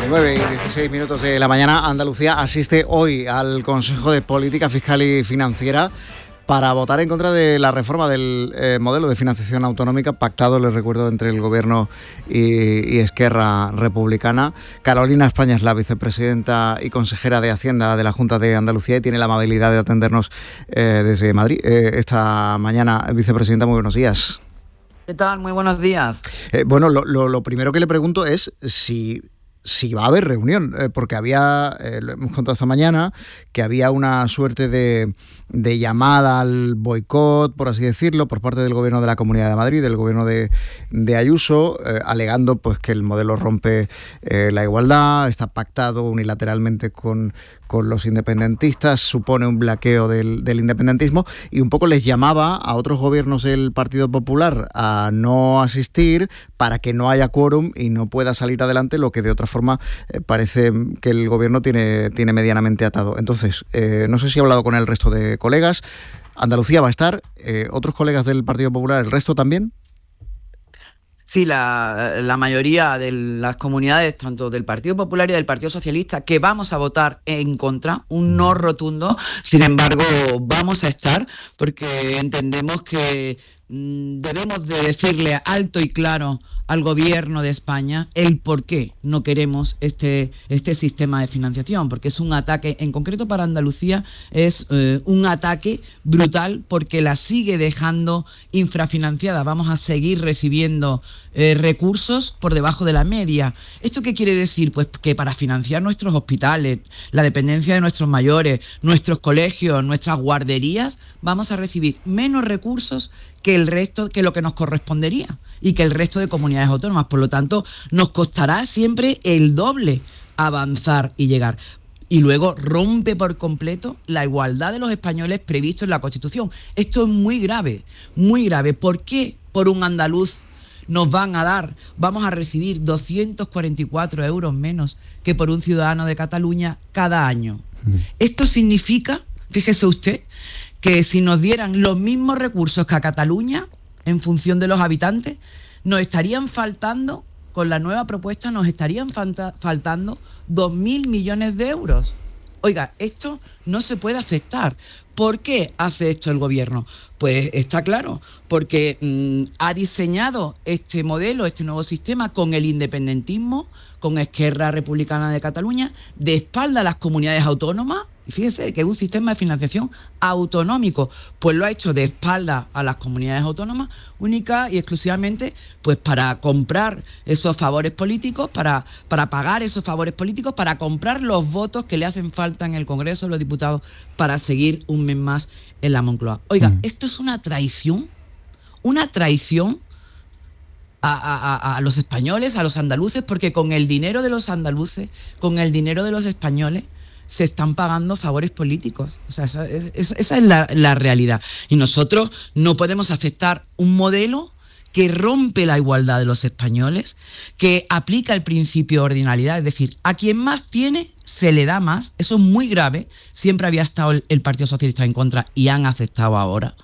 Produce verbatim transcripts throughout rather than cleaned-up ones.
nueve y dieciséis minutos de la mañana, Andalucía asiste hoy al Consejo de Política Fiscal y Financiera para votar en contra de la reforma del eh, modelo de financiación autonómica pactado, les recuerdo, entre el Gobierno y, y Esquerra Republicana. Carolina España es la vicepresidenta y consejera de Hacienda de la Junta de Andalucía y tiene la amabilidad de atendernos eh, desde Madrid eh, esta mañana. Vicepresidenta, muy buenos días. ¿Qué tal? Muy buenos días. Eh, bueno, lo, lo, lo primero que le pregunto es si... si va a haber reunión, eh, porque había, eh, lo hemos contado esta mañana, que había una suerte de, de llamada al boicot, por así decirlo, por parte del Gobierno de la Comunidad de Madrid, del Gobierno de, de Ayuso, eh, alegando pues que el modelo rompe eh, la igualdad, está pactado unilateralmente con, con los independentistas, supone un blanqueo del, del independentismo, y un poco les llamaba a otros gobiernos del Partido Popular a no asistir para que no haya quórum y no pueda salir adelante lo que de otra forma eh, parece que el Gobierno tiene, tiene medianamente atado. Entonces, eh, no sé si he hablado con el resto de colegas. Andalucía va a estar, eh, otros colegas del Partido Popular, ¿el resto también? Sí, la, la mayoría de las comunidades, tanto del Partido Popular y del Partido Socialista, que vamos a votar en contra, un no rotundo. Sin embargo, vamos a estar porque entendemos que mmm, debemos de decirle alto y claro al Gobierno de España el por qué no queremos este, este sistema de financiación, porque es un ataque, en concreto para Andalucía, es eh, un ataque brutal porque la sigue dejando infrafinanciada. Vamos a seguir recibiendo eh, recursos por debajo de la media. ¿Esto qué quiere decir? Pues que para financiar nuestros hospitales, la dependencia de nuestros mayores, nuestros colegios, nuestras guarderías, vamos a recibir menos recursos que el resto, que lo que nos correspondería y que el resto de comunidades autónomas. Por lo tanto, nos costará siempre el doble avanzar y llegar. Y luego rompe por completo la igualdad de los españoles previsto en la Constitución. Esto es muy grave, muy grave. ¿Por qué por un andaluz nos van a dar, vamos a recibir doscientos cuarenta y cuatro euros menos que por un ciudadano de Cataluña cada año? Mm. Esto significa, fíjese usted, que si nos dieran los mismos recursos que a Cataluña, en función de los habitantes, nos estarían faltando, con la nueva propuesta, nos estarían falta, faltando dos mil millones de euros. Oiga, esto no se puede aceptar. ¿Por qué hace esto el Gobierno? Pues está claro, porque mmm, ha diseñado este modelo, este nuevo sistema, con el independentismo, con Esquerra Republicana de Cataluña, de espalda a las comunidades autónomas. Y fíjese que es un sistema de financiación autonómico, pues lo ha hecho de espalda a las comunidades autónomas, única y exclusivamente pues para comprar esos favores políticos, para, para pagar esos favores políticos, para comprar los votos que le hacen falta en el Congreso de los Diputados para seguir un mes más en la Moncloa. Oiga, mm. esto es una traición, una traición A, a, a los españoles, a los andaluces, porque con el dinero de los andaluces, con el dinero de los españoles, se están pagando favores políticos. O sea, esa, esa, esa es la, la realidad. Y nosotros no podemos aceptar un modelo que rompe la igualdad de los españoles, que aplica el principio de ordinalidad, es decir, a quien más tiene se le da más. Eso es muy grave. Siempre había estado el, el Partido Socialista en contra y han aceptado ahora.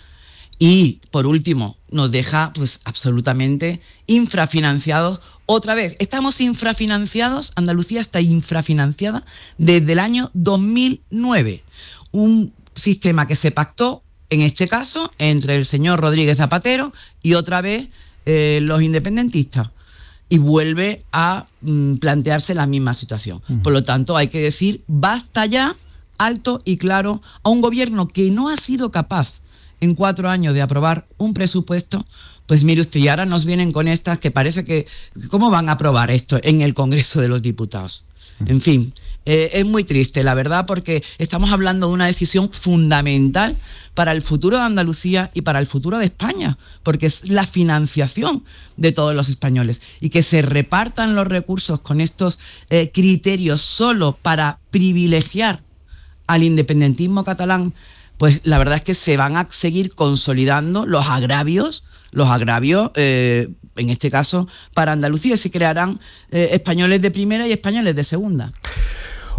Y, por último, nos deja pues absolutamente infrafinanciados. Otra vez, estamos infrafinanciados, Andalucía está infrafinanciada desde el año dos mil nueve. Un sistema que se pactó, en este caso, entre el señor Rodríguez Zapatero y otra vez eh, los independentistas. Y vuelve a mm, plantearse la misma situación. Uh-huh. Por lo tanto, hay que decir, basta ya, alto y claro, a un gobierno que no ha sido capaz en cuatro años de aprobar un presupuesto. Pues mire usted, y ahora nos vienen con estas que parece que, ¿cómo van a aprobar esto en el Congreso de los Diputados? En fin, eh, es muy triste, la verdad, porque estamos hablando de una decisión fundamental para el futuro de Andalucía y para el futuro de España, porque es la financiación de todos los españoles. Y que se repartan los recursos con estos eh, criterios solo para privilegiar al independentismo catalán, pues la verdad es que se van a seguir consolidando los agravios, los agravios, eh, en este caso, para Andalucía. Se crearán eh, españoles de primera y españoles de segunda.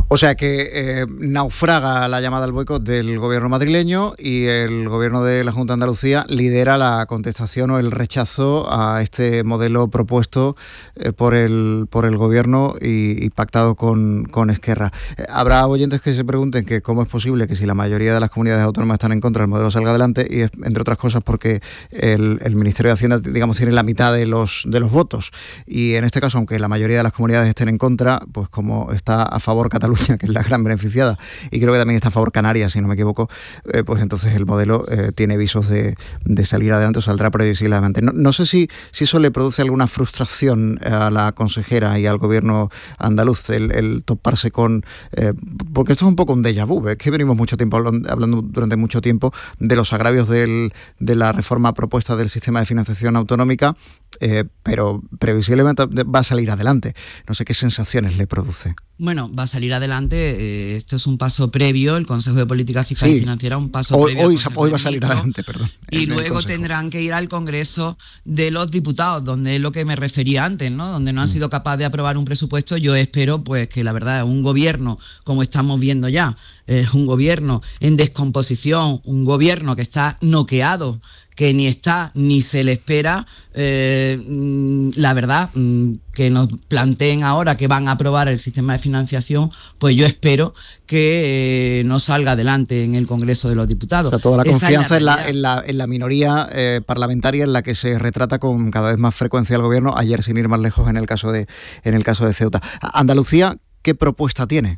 O sea que eh, naufraga la llamada al boicot del gobierno madrileño y el gobierno de la Junta de Andalucía lidera la contestación o el rechazo a este modelo propuesto eh, por el por el gobierno y, y pactado con, con Esquerra. Eh, habrá oyentes que se pregunten que cómo es posible que si la mayoría de las comunidades autónomas están en contra, el modelo salga adelante, y es, entre otras cosas porque el, el Ministerio de Hacienda, digamos, tiene la mitad de los de los votos, y en este caso, aunque la mayoría de las comunidades estén en contra, pues como está a favor Cataluña, que es la gran beneficiada, y creo que también está a favor Canarias, si no me equivoco, eh, pues entonces el modelo eh, tiene visos de, de salir adelante, o saldrá previsiblemente. No, no sé si, si eso le produce alguna frustración a la consejera y al gobierno andaluz, el, el toparse con... Eh, porque esto es un poco un déjà vu, es que venimos mucho tiempo hablando, hablando durante mucho tiempo de los agravios del, de la reforma propuesta del sistema de financiación autonómica, eh, pero previsiblemente va a salir adelante. No sé qué sensaciones le produce. Bueno, va a salir adelante, eh, esto es un paso previo, el Consejo de Política Fiscal sí. y Financiera, un paso hoy, previo. Hoy, hoy va a salir adelante, perdón. Y luego tendrán que ir al Congreso de los Diputados, donde es lo que me refería antes, ¿no? Donde no han sido capaces de aprobar un presupuesto. Yo espero pues que la verdad un gobierno, como estamos viendo ya, es un gobierno en descomposición, un gobierno que está noqueado, que ni está ni se le espera, eh, la verdad, que nos planteen ahora que van a aprobar el sistema de financiación, pues yo espero que eh, no salga adelante en el Congreso de los Diputados. O sea, toda la confianza en la, en la, en la minoría eh, parlamentaria en la que se retrata con cada vez más frecuencia el gobierno, ayer sin ir más lejos en el caso de, en el caso de Ceuta. Andalucía, ¿qué propuesta tiene?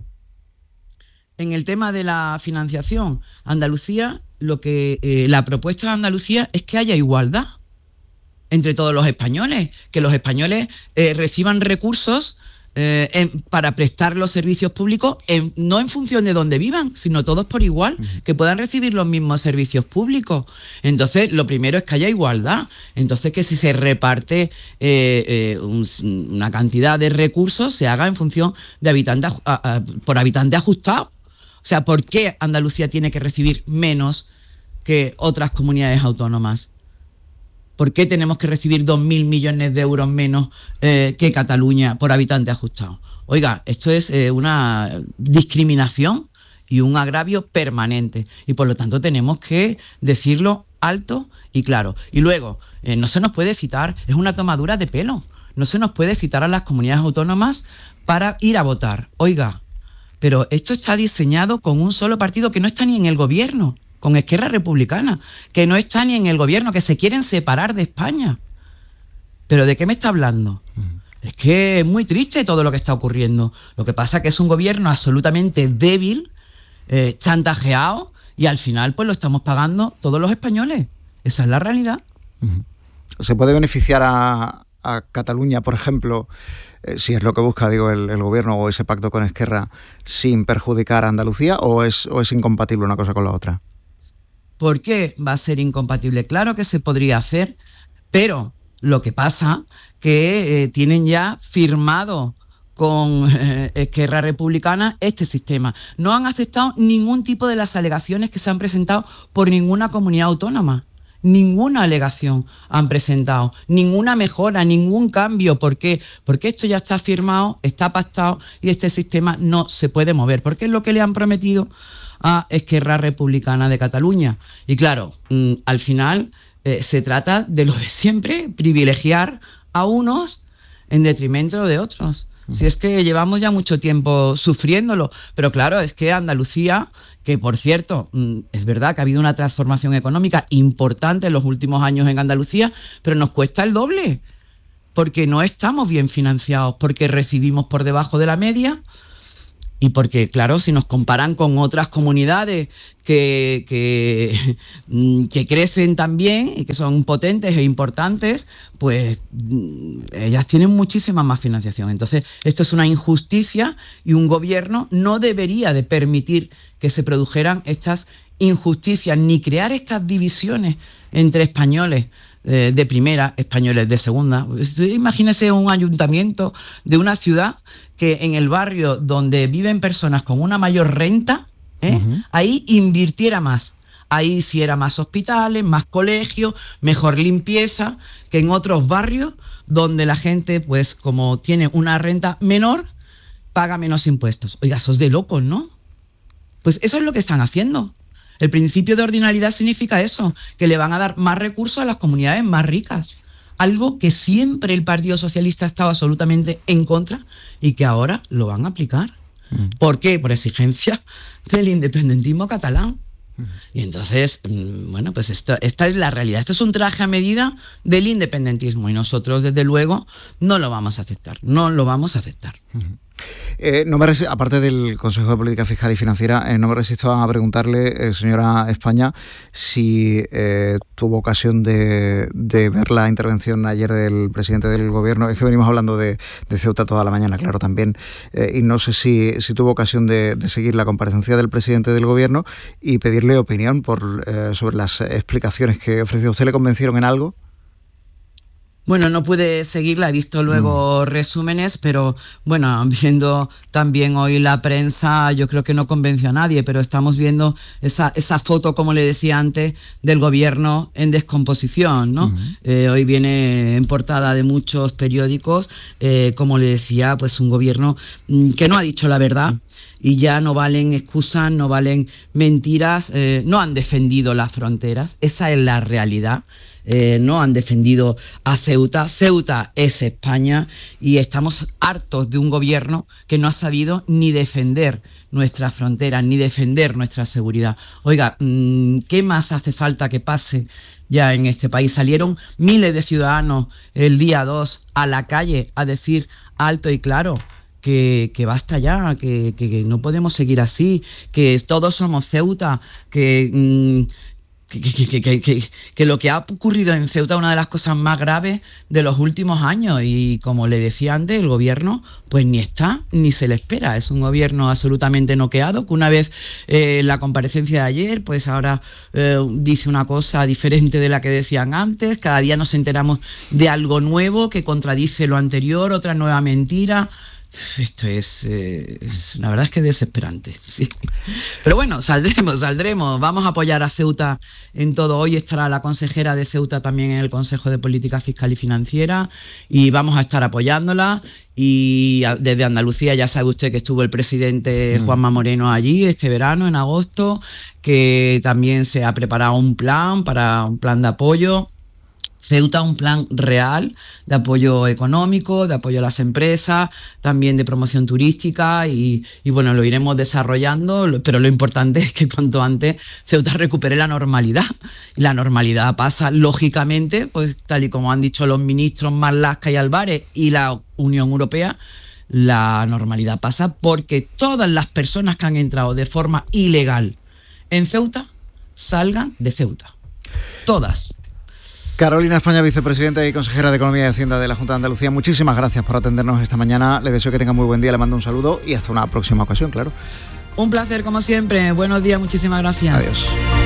En el tema de la financiación, Andalucía, lo que eh, la propuesta de Andalucía es que haya igualdad entre todos los españoles, que los españoles eh, reciban recursos eh, en, para prestar los servicios públicos, en, no en función de dónde vivan, sino todos por igual, uh-huh. que puedan recibir los mismos servicios públicos. Entonces, lo primero es que haya igualdad. Entonces, que si se reparte eh, eh, un, una cantidad de recursos, se haga en función de habitante, a, a, por habitante ajustado. O sea, ¿por qué Andalucía tiene que recibir menos que otras comunidades autónomas? ¿Por qué tenemos que recibir dos mil millones de euros menos eh, que Cataluña por habitante ajustado? Oiga, esto es eh, una discriminación y un agravio permanente. Y por lo tanto tenemos que decirlo alto y claro. Y luego, eh, no se nos puede citar, es una tomadura de pelo, no se nos puede citar a las comunidades autónomas para ir a votar. Oiga, pero esto está diseñado con un solo partido que no está ni en el gobierno, con Esquerra Republicana, que no está ni en el gobierno, que se quieren separar de España. ¿Pero de qué me está hablando? Uh-huh. Es que es muy triste todo lo que está ocurriendo. Lo que pasa es que es un gobierno absolutamente débil, eh, chantajeado, y al final pues lo estamos pagando todos los españoles. Esa es la realidad. Uh-huh. ¿Se puede beneficiar a, a Cataluña, por ejemplo, Eh, si es lo que busca, digo, el, el gobierno o ese pacto con Esquerra, sin perjudicar a Andalucía, o es, o es incompatible una cosa con la otra? ¿Por qué va a ser incompatible? Claro que se podría hacer, pero lo que pasa que eh, tienen ya firmado con eh, Esquerra Republicana este sistema. No han aceptado ningún tipo de las alegaciones que se han presentado por ninguna comunidad autónoma. Ninguna alegación han presentado, ninguna mejora, ningún cambio. ¿Por qué? Porque esto ya está firmado, está pactado y este sistema no se puede mover, porque es lo que le han prometido a Esquerra Republicana de Cataluña. Y claro, mmm, al final eh, se trata de lo de siempre, privilegiar a unos en detrimento de otros. Si es que llevamos ya mucho tiempo sufriéndolo, pero claro, es que Andalucía, que por cierto, es verdad que ha habido una transformación económica importante en los últimos años en Andalucía, pero nos cuesta el doble, porque no estamos bien financiados, porque recibimos por debajo de la media y porque, claro, si nos comparan con otras comunidades que, que, que crecen también y que son potentes e importantes, pues ellas tienen muchísima más financiación. Entonces, esto es una injusticia y un gobierno no debería de permitir que se produjeran estas injusticias ni crear estas divisiones entre españoles eh, de primera, españoles de segunda. Imagínese un ayuntamiento de una ciudad que en el barrio donde viven personas con una mayor renta, ¿eh? uh-huh. ahí invirtiera más. Ahí hiciera más hospitales, más colegios, mejor limpieza, que en otros barrios donde la gente, pues como tiene una renta menor, paga menos impuestos. Oiga, sos de locos, ¿no? Pues eso es lo que están haciendo. El principio de ordinalidad significa eso, que le van a dar más recursos a las comunidades más ricas. Algo que siempre el Partido Socialista ha estado absolutamente en contra y que ahora lo van a aplicar. Mm. ¿Por qué? Por exigencia del independentismo catalán. Mm. Y entonces, bueno, pues esto, esta es la realidad. Esto es un traje a medida del independentismo y nosotros, desde luego, no lo vamos a aceptar. No lo vamos a aceptar. Mm. Eh, no me resi- aparte del Consejo de Política Fiscal y Financiera, eh, no me resisto a preguntarle, eh, señora España, si eh, tuvo ocasión de, de ver la intervención ayer del presidente del Gobierno. Es que venimos hablando de, de Ceuta toda la mañana, claro, también, eh, y no sé si, si tuvo ocasión de, de seguir la comparecencia del presidente del Gobierno y pedirle opinión por, eh, sobre las explicaciones que ofreció. ¿Usted le convencieron en algo? Bueno, no pude seguirla, he visto luego mm. resúmenes, pero bueno, viendo también hoy la prensa, yo creo que no convenció a nadie, pero estamos viendo esa, esa foto, como le decía antes, del gobierno en descomposición, ¿no? Mm. Eh, hoy viene en portada de muchos periódicos, eh, como le decía, pues un gobierno mm, que no ha dicho la verdad. Mm. Y ya no valen excusas, no valen mentiras, eh, no han defendido las fronteras, esa es la realidad. Eh, no han defendido a Ceuta. Ceuta es España y estamos hartos de un gobierno que no ha sabido ni defender nuestras fronteras, ni defender nuestra seguridad. Oiga, ¿qué más hace falta que pase ya en este país? Salieron miles de ciudadanos el día dos a la calle a decir alto y claro que, que basta ya, que, que, que no podemos seguir así, que todos somos Ceuta, que... Mmm, Que, que, que, que, que lo que ha ocurrido en Ceuta es una de las cosas más graves de los últimos años y, como le decía antes, el gobierno pues ni está ni se le espera. Es un gobierno absolutamente noqueado que una vez eh, la comparecencia de ayer pues ahora eh, dice una cosa diferente de la que decían antes. Cada día nos enteramos de algo nuevo que contradice lo anterior, otra nueva mentira. Esto es, eh, es, la verdad es que es desesperante, sí. Pero bueno, saldremos, saldremos. Vamos a apoyar a Ceuta en todo. Hoy estará la consejera de Ceuta también en el Consejo de Política Fiscal y Financiera y vamos a estar apoyándola. Y desde Andalucía ya sabe usted que estuvo el presidente Juanma Moreno allí este verano, en agosto, que también se ha preparado un plan para un plan de apoyo. Ceuta, un plan real de apoyo económico, de apoyo a las empresas, también de promoción turística y, y bueno, lo iremos desarrollando, pero lo importante es que cuanto antes Ceuta recupere la normalidad. Y la normalidad pasa, lógicamente, pues tal y como han dicho los ministros Marlaska y Álvarez y la Unión Europea, la normalidad pasa porque todas las personas que han entrado de forma ilegal en Ceuta salgan de Ceuta. Todas. Carolina España, vicepresidenta y consejera de Economía y Hacienda de la Junta de Andalucía, muchísimas gracias por atendernos esta mañana. Le deseo que tenga muy buen día, le mando un saludo y hasta una próxima ocasión, claro. Un placer, como siempre. Buenos días, muchísimas gracias. Adiós.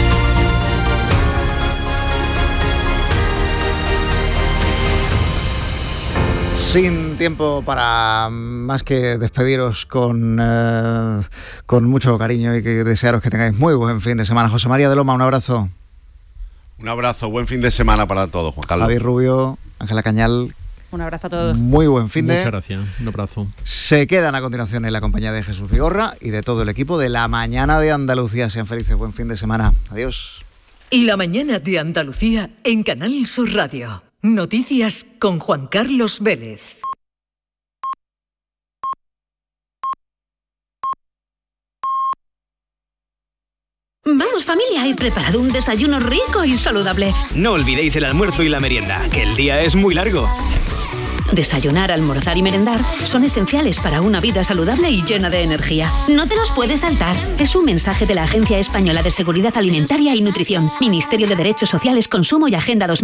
Sin tiempo para más que despediros con, eh, con mucho cariño y que desearos que tengáis muy buen fin de semana. José María de Loma, un abrazo. Un abrazo, buen fin de semana para todos, Juan Carlos. Javier Rubio, Ángela Cañal. Un abrazo a todos. Muy buen fin de. Muchas gracias, un abrazo. Se quedan a continuación en la compañía de Jesús Vigorra y de todo el equipo de La Mañana de Andalucía. Sean felices, buen fin de semana. Adiós. La Mañana de Andalucía en Canal Sur Radio. Noticias con Juan Carlos Vélez. Vamos, familia, he preparado un desayuno rico y saludable. No olvidéis el almuerzo y la merienda, que el día es muy largo. Desayunar, almorzar y merendar son esenciales para una vida saludable y llena de energía. No te los puedes saltar. Es un mensaje de la Agencia Española de Seguridad Alimentaria y Nutrición, Ministerio de Derechos Sociales, Consumo y Agenda dos mil.